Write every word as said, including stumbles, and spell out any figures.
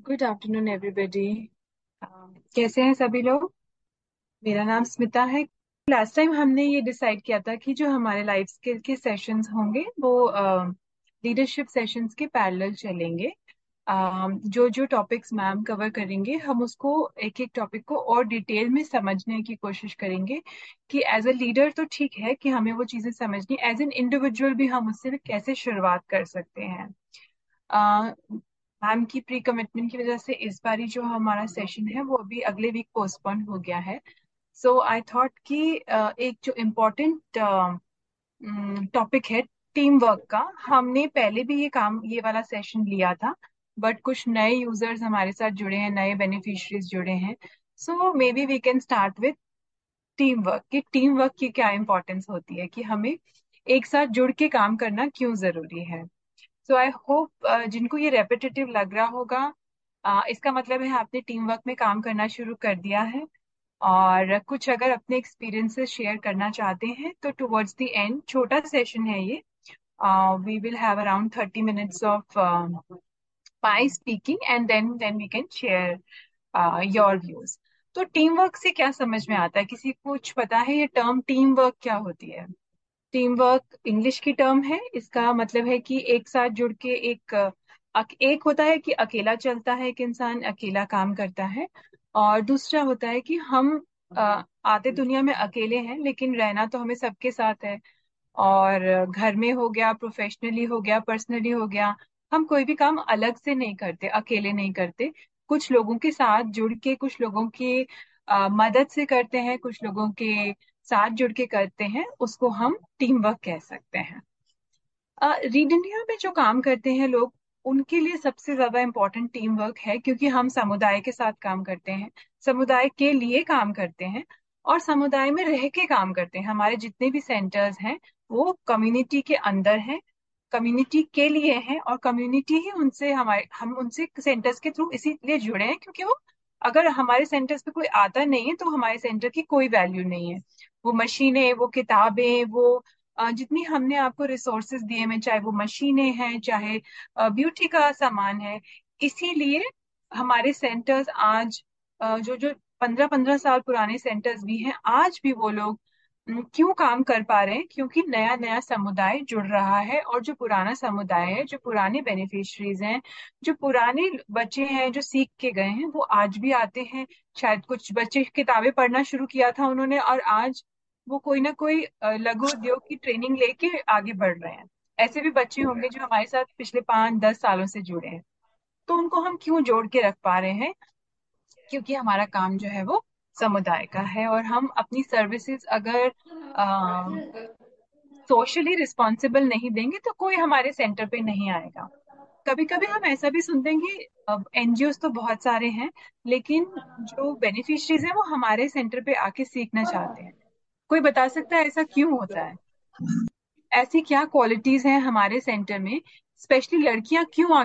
Good afternoon everybody. कैसे हैं सभी लोग। मेरा नाम स्मिता है। लास्ट टाइम हमने ये डिसाइड किया था कि जो हमारे लाइफ स्किल के सेशंस होंगे वो लीडरशिप सेशंस के पैरेलल चलेंगे। अम, जो जो टॉपिक्स मैम कवर करेंगे हम उसको एक एक टॉपिक को और डिटेल में समझने की कोशिश करेंगे कि एज अ लीडर तो ठीक है कि हमें वो चीज़ें समझनी, एज एन इंडिविजुअल भी हम उससे कैसे शुरुआत कर सकते हैं। मैम की प्री कमिटमेंट की वजह से इस बारी जो हमारा सेशन है वो अभी अगले वीक पोस्टपोन हो गया है। सो आई थॉट कि अ, एक जो इम्पोर्टेंट टॉपिक है टीम वर्क का, हमने पहले भी ये काम ये वाला सेशन लिया था, बट कुछ नए यूजर्स हमारे साथ जुड़े हैं, नए बेनिफिशरीज जुड़े हैं। सो may be we can start with team work कि टीम वर्क की क्या इंपॉर्टेंस होती है, कि हमें एक साथ जुड़ के काम करना क्यों जरूरी है। सो आई होप जिनको ये रेपिटेटिव लग रहा होगा, uh, इसका मतलब है आपने टीम वर्क में काम करना शुरू कर दिया है। और कुछ अगर अपने एक्सपीरियंसेस शेयर करना चाहते हैं तो टुवर्ड्स द एंड, छोटा सेशन है ये, we will have around thirty minutes of my speaking and then then we can share your views. तो टीम वर्क से क्या समझ में आता है, किसी को कुछ पता है ये टर्म टीम वर्क क्या होती है। टीम वर्क इंग्लिश की टर्म है, इसका मतलब है कि एक साथ जुड़ के एक अक, एक होता है कि अकेला चलता है, एक इंसान अकेला काम करता है। और दूसरा होता है कि हम अ, आते दुनिया में अकेले हैं लेकिन रहना तो हमें सबके साथ है। और घर में हो गया, प्रोफेशनली हो गया, पर्सनली हो गया, हम कोई भी काम अलग से नहीं करते, अकेले नहीं करते। कुछ लोगों के साथ जुड़ के, कुछ लोगों की अ, मदद से करते हैं, कुछ लोगों के साथ जुड़ के करते हैं, उसको हम टीम वर्क कह सकते हैं। रीड इंडिया में जो काम करते हैं लोग, उनके लिए सबसे ज्यादा इम्पोर्टेंट टीम वर्क है, क्योंकि हम समुदाय के साथ काम करते हैं, समुदाय के लिए काम करते हैं और समुदाय में रह के काम करते हैं। हमारे जितने भी सेंटर्स हैं वो कम्युनिटी के अंदर हैं, कम्युनिटी के लिए हैं, और कम्युनिटी ही उनसे, हमारे हम उनसे सेंटर्स के थ्रू इसीलिए जुड़े हैं क्योंकि वो, अगर हमारे सेंटर्स पे कोई आता नहीं है तो हमारे सेंटर की कोई वैल्यू नहीं है। वो मशीनें, वो किताबें, वो अ, जितनी हमने आपको रिसोर्सेज दिए हैं, चाहे वो मशीनें हैं, चाहे ब्यूटी का सामान है, इसीलिए हमारे सेंटर्स आज, अ, जो जो पंद्रह पंद्रह साल पुराने सेंटर्स भी हैं, आज भी वो लोग अम, क्यों काम कर पा रहे हैं, क्योंकि नया नया समुदाय जुड़ रहा है। और जो पुराना समुदाय है, जो पुराने बेनिफिशरीज हैं, जो पुराने बच्चे हैं जो सीख के गए हैं, वो आज भी आते हैं। शायद कुछ बच्चे किताबें पढ़ना शुरू किया था उन्होंने, और आज वो कोई ना कोई अ, लघु उद्योग की ट्रेनिंग लेके आगे बढ़ रहे हैं। ऐसे भी बच्चे होंगे जो हमारे साथ पिछले पाँच दस सालों से जुड़े हैं। तो उनको हम क्यों जोड़ के रख पा रहे हैं, क्योंकि हमारा काम जो है वो समुदाय का है। और हम अपनी सर्विसेज अगर सोशली रिस्पॉन्सिबल नहीं देंगे तो कोई हमारे सेंटर पे नहीं आएगा। कभी कभी हम ऐसा भी सुनते हैं कि एनजीओ तो बहुत सारे हैं, लेकिन जो बेनिफिशरीज हैं वो हमारे सेंटर पे आके सीखना चाहते हैं। कोई बता सकता है ऐसा क्यों होता है, ऐसी क्या क्वालिटीज हैं हमारे सेंटर में, स्पेशली लड़कियां क्यों